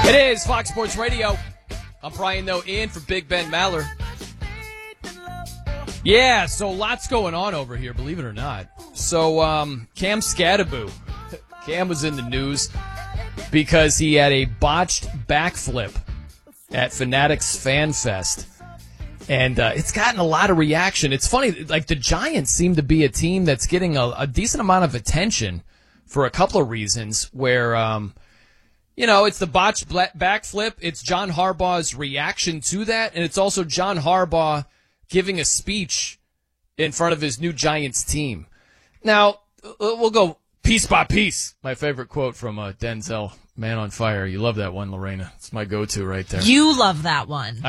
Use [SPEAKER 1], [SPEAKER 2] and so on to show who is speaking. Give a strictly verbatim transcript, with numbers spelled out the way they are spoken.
[SPEAKER 1] It is Fox Sports Radio. I'm Brian Noe in for Big Ben Maller. Yeah, so lots going on over here, believe it or not. So um, Cam Skattebo, Cam was in the news because he had a botched backflip at Fanatics Fan Fest. And uh, it's gotten a lot of reaction. It's funny, like the Giants seem to be a team that's getting a, a decent amount of attention for a couple of reasons where, um, you know, it's the botched backflip. It's John Harbaugh's reaction to that. And it's also John Harbaugh giving a speech in front of his new Giants team. Now, we'll go piece by piece. My favorite quote from uh, Denzel, Man on Fire. You love that one, Lorena. It's my go-to right there.
[SPEAKER 2] You love that one.